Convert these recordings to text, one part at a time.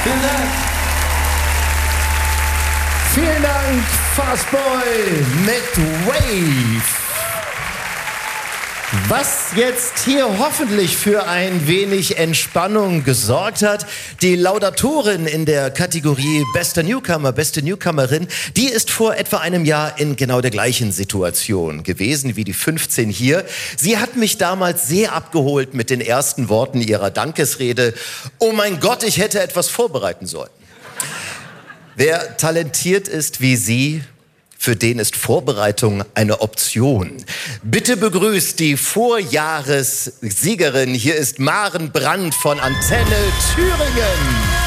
Vielen Dank. Vielen Dank, Fastboy mit Wave. Was jetzt hier hoffentlich für ein wenig Entspannung gesorgt hat, die Laudatorin in der Kategorie Bester Newcomer, beste Newcomerin, die ist vor etwa einem Jahr in genau der gleichen Situation gewesen wie die 15 hier. Sie hat mich damals sehr abgeholt mit den ersten Worten ihrer Dankesrede. Oh mein Gott, ich hätte etwas vorbereiten sollen. Wer talentiert ist wie sie, für den ist Vorbereitung eine Option. Bitte begrüßt die Vorjahressiegerin. Hier ist Maren Brandt von Antenne Thüringen.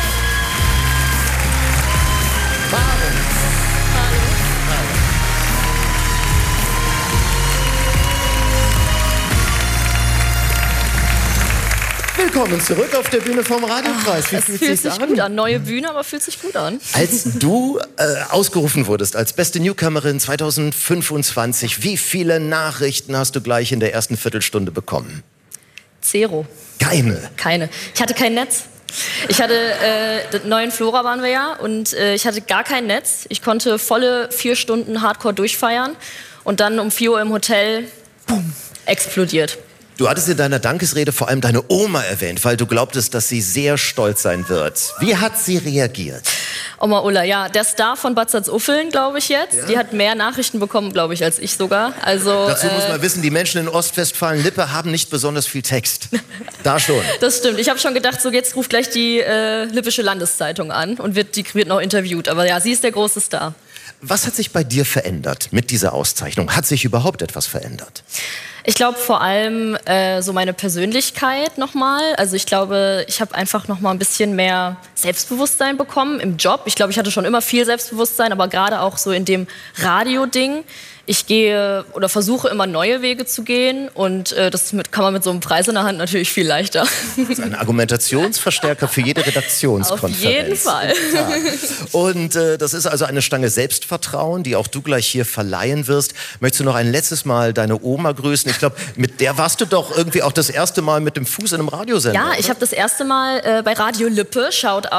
Willkommen zurück auf der Bühne vom Radiopreis. Es fühlt sich gut an. Neue Bühne, aber fühlt sich gut an. Als du ausgerufen wurdest als beste Newcomerin 2025, wie viele Nachrichten hast du gleich in der ersten Viertelstunde bekommen? 0. Keine? Ich hatte kein Netz. Ich hatte, neuen Flora waren wir ja, und ich hatte gar kein Netz. Ich konnte volle 4 Stunden Hardcore durchfeiern und dann um 4 Uhr im Hotel, boom, explodiert. Du hattest in deiner Dankesrede vor allem deine Oma erwähnt, weil du glaubtest, dass sie sehr stolz sein wird. Wie hat sie reagiert? Oma Ulla, ja, der Star von Bad Salzuffeln, glaube ich jetzt. Ja? Die hat mehr Nachrichten bekommen, glaube ich, als ich sogar. Also, dazu muss man wissen, die Menschen in Ostwestfalen-Lippe haben nicht besonders viel Text. Da schon. Das stimmt. Ich habe schon gedacht, so jetzt ruft gleich die Lippische Landeszeitung an und wird noch interviewt. Aber ja, sie ist der große Star. Was hat sich bei dir verändert mit dieser Auszeichnung? Hat sich überhaupt etwas verändert? Ich glaube vor allem so meine Persönlichkeit nochmal. Also ich glaube, ich habe einfach nochmal ein bisschen mehr Selbstbewusstsein bekommen im Job. Ich glaube, ich hatte schon immer viel Selbstbewusstsein, aber gerade auch so in dem Radio-Ding. Ich gehe oder versuche immer neue Wege zu gehen und das kann man mit so einem Preis in der Hand natürlich viel leichter. Das ist ein Argumentationsverstärker für jede Redaktionskonferenz. Auf jeden Fall. Und das ist also eine Stange Selbstvertrauen, die auch du gleich hier verleihen wirst. Möchtest du noch ein letztes Mal deine Oma grüßen? Ich glaube, mit der warst du doch irgendwie auch das erste Mal mit dem Fuß in einem Radiosender. Ja, ich habe das erste Mal bei Radio Lippe, Shoutout,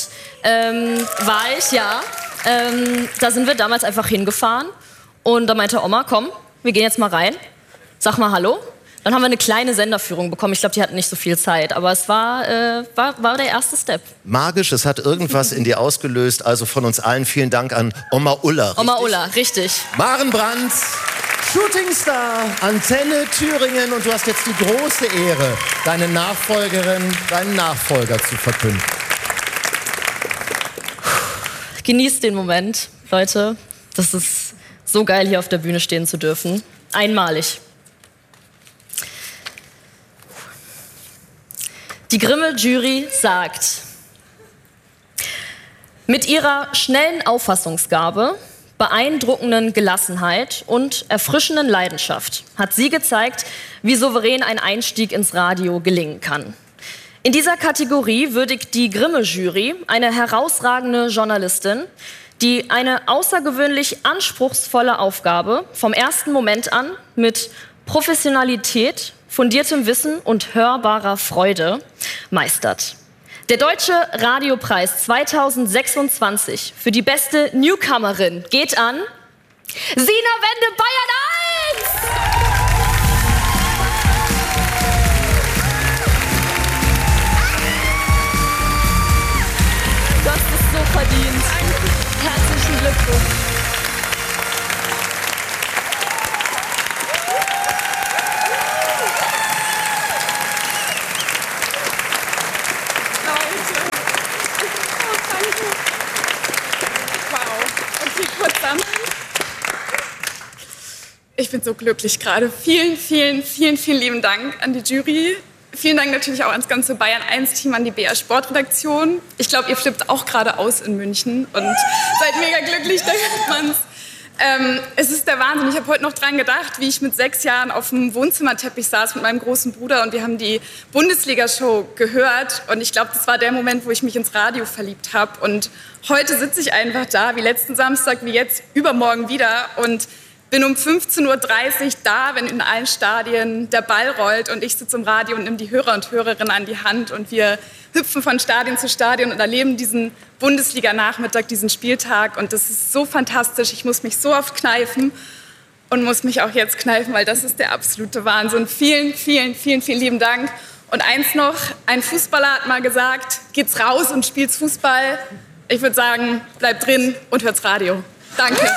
war ich, ja. Da sind wir damals einfach hingefahren. Und da meinte Oma, komm, wir gehen jetzt mal rein, sag mal Hallo. Dann haben wir eine kleine Senderführung bekommen. Ich glaube, die hatten nicht so viel Zeit, aber es war der erste Step. Magisch, es hat irgendwas in dir ausgelöst. Also von uns allen vielen Dank an Oma Ulla. Richtig? Oma Ulla, richtig. Maren Brandt, Shootingstar, Antenne Thüringen. Und du hast jetzt die große Ehre, deine Nachfolgerin, deinen Nachfolger zu verkünden. Genießt den Moment, Leute. Das ist so geil, hier auf der Bühne stehen zu dürfen. Einmalig. Die Grimme-Jury sagt: Mit ihrer schnellen Auffassungsgabe, beeindruckenden Gelassenheit und erfrischenden Leidenschaft hat sie gezeigt, wie souverän ein Einstieg ins Radio gelingen kann. In dieser Kategorie würdigt die Grimme-Jury eine herausragende Journalistin, die eine außergewöhnlich anspruchsvolle Aufgabe vom ersten Moment an mit Professionalität, fundiertem Wissen und hörbarer Freude meistert. Der Deutsche Radiopreis 2026 für die beste Newcomerin geht an Sina Wende, Bayern 1! Du hast es so verdient. Herzlichen Glückwunsch. Ich bin so glücklich gerade. Vielen, vielen, vielen, vielen lieben Dank an die Jury. Vielen Dank natürlich auch ans ganze Bayern 1-Team, an die BR Sportredaktion. Ich glaube, ihr flippt auch gerade aus in München und seid mega glücklich, da hört man's. Es ist der Wahnsinn. Ich habe heute noch dran gedacht, wie ich mit 6 Jahren auf dem Wohnzimmerteppich saß mit meinem großen Bruder und wir haben die Bundesliga-Show gehört. Und ich glaube, das war der Moment, wo ich mich ins Radio verliebt habe. Und heute sitze ich einfach da, wie letzten Samstag, wie jetzt, übermorgen wieder. Und bin um 15:30 Uhr da, wenn in allen Stadien der Ball rollt und ich sitze im Radio und nehme die Hörer und Hörerinnen an die Hand und wir hüpfen von Stadion zu Stadion und erleben diesen Bundesliga-Nachmittag, diesen Spieltag und das ist so fantastisch. Ich muss mich so oft kneifen und muss mich auch jetzt kneifen, weil das ist der absolute Wahnsinn. Vielen, vielen, vielen, vielen lieben Dank. Und eins noch, ein Fußballer hat mal gesagt, geht's raus und spielt's Fußball. Ich würde sagen, bleibt drin und hört's Radio. Danke.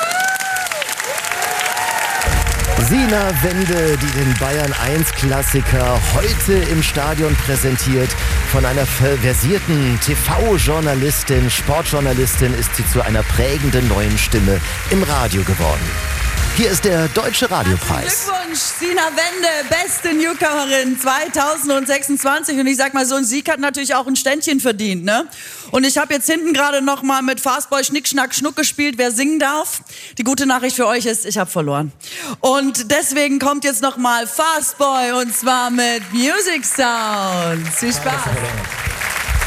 Sina Wende, die den Bayern 1 Klassiker heute im Stadion präsentiert. Von einer versierten TV-Journalistin, Sportjournalistin ist sie zu einer prägenden neuen Stimme im Radio geworden. Hier ist der Deutsche Radiopreis. Glückwunsch, Sina Wende, beste Newcomerin 2026. Und ich sag mal, so ein Sieg hat natürlich auch ein Ständchen verdient, ne? Und ich habe jetzt hinten gerade noch mal mit Fastboy Schnick, Schnack, Schnuck gespielt, wer singen darf. Die gute Nachricht für euch ist, ich habe verloren. Und deswegen kommt jetzt noch mal Fastboy und zwar mit Music Sound. Viel Spaß.